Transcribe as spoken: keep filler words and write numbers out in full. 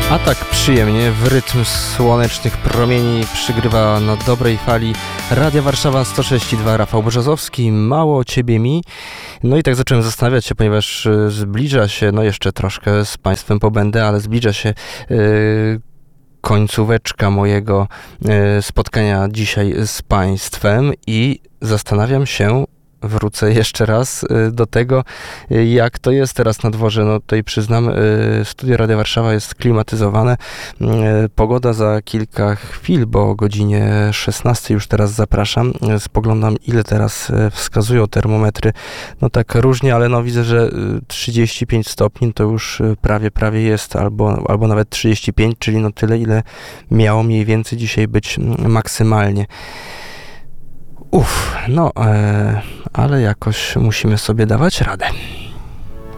A tak przyjemnie w rytm słonecznych promieni przygrywa na dobrej fali Radia Warszawa sto sześć i dwa Rafał Brzozowski, mało ciebie mi. No i tak zacząłem zastanawiać się, ponieważ zbliża się, no jeszcze troszkę z Państwem pobędę, ale zbliża się yy, końcóweczka mojego yy, spotkania dzisiaj z Państwem i zastanawiam się, wrócę jeszcze raz do tego, jak to jest teraz na dworze. No tutaj przyznam, studio Radia Warszawa jest klimatyzowane. Pogoda za kilka chwil, bo o godzinie szesnastej już teraz zapraszam. Spoglądam, ile teraz wskazują termometry. No tak różnie, ale no widzę, że trzydzieści pięć stopni to już prawie, prawie jest, albo, albo nawet trzydzieści pięć, czyli no tyle, ile miało mniej więcej dzisiaj być maksymalnie. Uff, no, e, ale jakoś musimy sobie dawać radę.